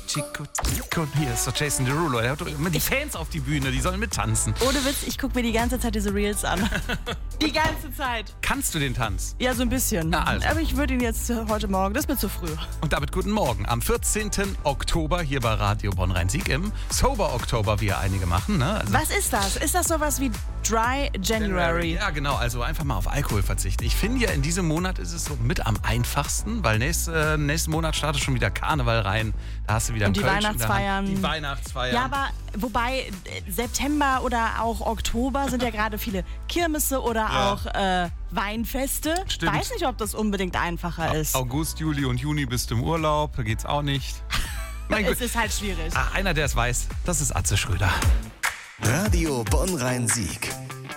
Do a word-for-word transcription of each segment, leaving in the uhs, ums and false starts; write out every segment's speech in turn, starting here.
Chico, Chico. Hier ist doch Jason Derulo. Der hat doch immer die Fans auf die Bühne, die sollen mittanzen. Ohne Witz, ich gucke mir die ganze Zeit diese Reels an. Die ganze Zeit. Kannst du den Tanz? Ja, so ein bisschen. Na also. Aber ich würde ihn jetzt heute Morgen, das ist mir zu früh. Und damit guten Morgen. Am vierzehnten Oktober hier bei Radio Bonn-Rhein-Sieg im Sober Oktober, wie ja einige machen. Ne? Also Was ist das? Ist das sowas wie Dry January? Ja, genau. Also einfach mal auf Alkohol verzichten. Ich finde ja, in diesem Monat ist es so mit am einfachsten, weil nächste, nächsten Monat startet schon wieder Karneval rein. Da hast du wieder Und die ein Kölsch Weihnachtsfeiern. Die Weihnachtsfeiern. Ja, aber wobei September oder auch Oktober sind ja gerade viele Kirmesse oder Ja. auch äh, Weinfeste. Stimmt. Weiß nicht, ob das unbedingt einfacher ist. August, Juli und Juni bist du im Urlaub. Da geht's auch nicht. Mein Es Gott. ist halt schwierig. Ach, einer, der es weiß, das ist Atze Schröder. Radio Bonn-Rhein-Sieg.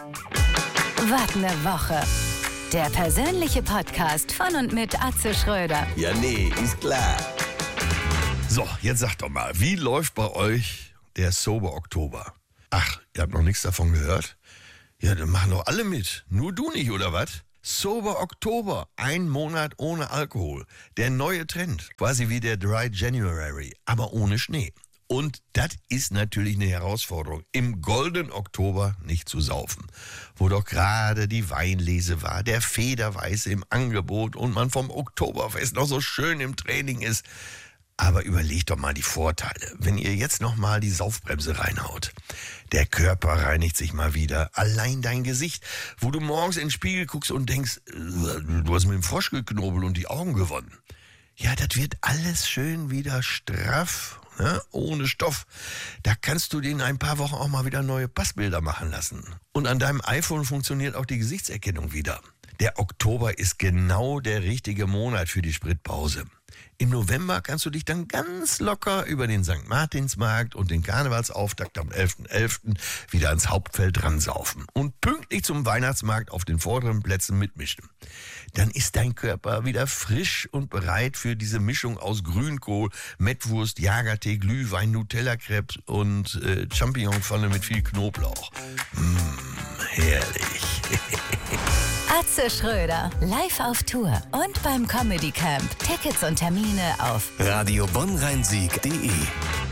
Wart ne Woche. Der persönliche Podcast von und mit Atze Schröder. Ja, nee, ist klar. So, jetzt sagt doch mal, wie läuft bei euch der Sober Oktober? Ach, ihr habt noch nichts davon gehört? Ja, dann machen doch alle mit. Nur du nicht, oder was? Sober Oktober, ein Monat ohne Alkohol. Der neue Trend, quasi wie der Dry January, aber ohne Schnee. Und das ist natürlich eine Herausforderung, im goldenen Oktober nicht zu saufen. Wo doch gerade die Weinlese war, der Federweiße im Angebot und man vom Oktoberfest noch so schön im Training ist. Aber überlegt doch mal die Vorteile, wenn ihr jetzt noch mal die Saufbremse reinhaut. Der Körper reinigt sich mal wieder. Allein dein Gesicht, wo du morgens in den Spiegel guckst und denkst, du hast mit dem Frosch geknobelt und die Augen gewonnen. Ja, das wird alles schön wieder straff, ne? Ohne Stoff. Da kannst du dir in ein paar Wochen auch mal wieder neue Passbilder machen lassen. Und an deinem iPhone funktioniert auch die Gesichtserkennung wieder. Der Oktober ist genau der richtige Monat für die Spritpause. Im November kannst du dich dann ganz locker über den Sankt Martinsmarkt und den Karnevalsauftakt am elften elften wieder ans Hauptfeld ransaufen und pünktlich zum Weihnachtsmarkt auf den vorderen Plätzen mitmischen. Dann ist dein Körper wieder frisch und bereit für diese Mischung aus Grünkohl, Mettwurst, Jagertee, Glühwein, Nutella-Crepes und äh, Champignonpfanne mit viel Knoblauch. Mmh, herrlich. Atze Schröder, live auf Tour und beim Comedy Camp. Tickets und Termine auf Radio Bonn-Rhein-Sieg punkt de